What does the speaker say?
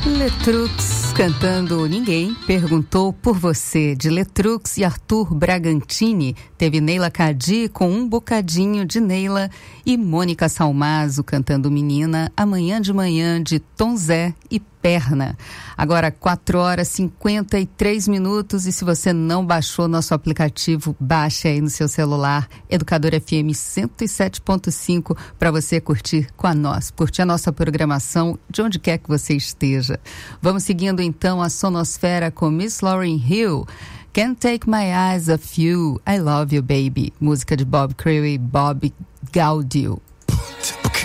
Letrux cantando Ninguém Perguntou Por Você, de Letrux e Arthur Bragantini. Teve Neila Cadi com Um Bocadinho de Neila e Mônica Salmazo cantando Menina, Amanhã de Manhã, de Tom Zé e Perna. Agora 4h53 e se você não baixou nosso aplicativo, baixe aí no seu celular, Educador FM 107.5, para você curtir curtir a nossa programação de onde quer que você esteja. Vamos seguindo então a sonosfera com Miss Lauryn Hill. Can't Take My Eyes Off You, I Love You Baby, música de Bob Crowley e Bob Gaudio.